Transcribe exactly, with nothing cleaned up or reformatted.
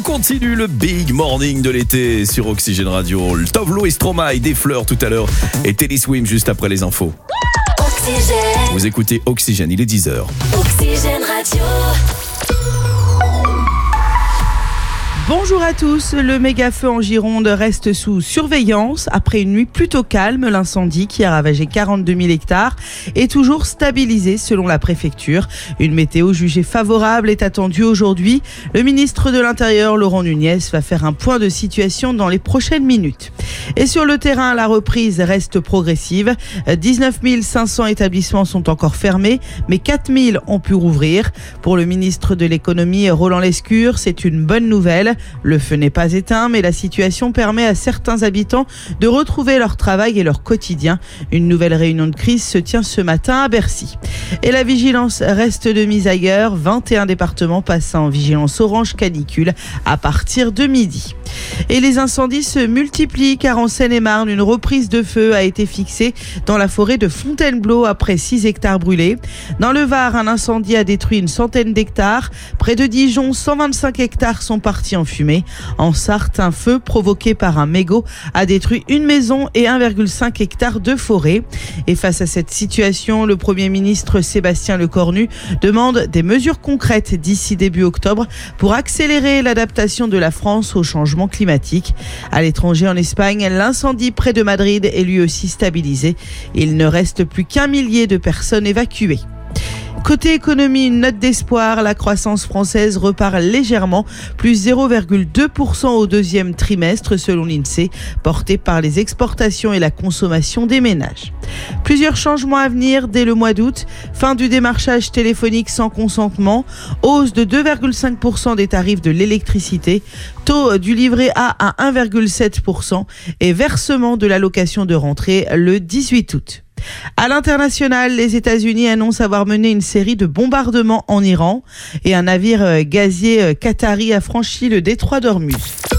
continue le Big Morning de l'été sur Oxygène Radio. Tovlo et Stromae, des fleurs tout à l'heure et Teddy Swim juste après les infos. Oxygène. Vous écoutez Oxygène, il est dix heures. Oxygène Radio. Bonjour à tous, le méga-feu en Gironde reste sous surveillance. Après une nuit plutôt calme, l'incendie qui a ravagé quarante-deux mille hectares est toujours stabilisé selon la préfecture. Une météo jugée favorable est attendue aujourd'hui. Le ministre de l'Intérieur, Laurent Nunez, va faire un point de situation dans les prochaines minutes. Et sur le terrain, la reprise reste progressive. dix-neuf mille cinq cents établissements sont encore fermés, mais quatre mille ont pu rouvrir. Pour le ministre de l'économie, Roland Lescure, c'est une bonne nouvelle. Le feu n'est pas éteint, mais la situation permet à certains habitants de retrouver leur travail et leur quotidien. Une nouvelle réunion de crise se tient ce matin à Bercy. Et la vigilance reste de mise ailleurs. vingt et un départements passent en vigilance orange canicule à partir de midi. Et les incendies se multiplient car en Seine-et-Marne, une reprise de feu a été fixée dans la forêt de Fontainebleau après six hectares brûlés. Dans le Var, un incendie a détruit une centaine d'hectares. Près de Dijon, cent vingt-cinq hectares sont partis en fumée. En Sarthe, un feu provoqué par un mégot a détruit une maison et un virgule cinq hectares de forêt. Et face à cette situation, le Premier ministre Sébastien Lecornu demande des mesures concrètes d'ici début octobre pour accélérer l'adaptation de la France au changement climatique. À l'étranger, en Espagne, l'incendie près de Madrid est lui aussi stabilisé. Il ne reste plus qu'un millier de personnes évacuées. Côté économie, une note d'espoir, la croissance française repart légèrement, plus zéro virgule deux pour cent au deuxième trimestre selon l'INSEE, porté par les exportations et la consommation des ménages. Plusieurs changements à venir dès le mois d'août, fin du démarchage téléphonique sans consentement, hausse de deux virgule cinq pour cent des tarifs de l'électricité, taux du livret A à un virgule sept pour cent et versement de l'allocation de rentrée le dix-huit août. À l'international, les États-Unis annoncent avoir mené une série de bombardements en Iran et un navire gazier qatari a franchi le détroit d'Ormuz.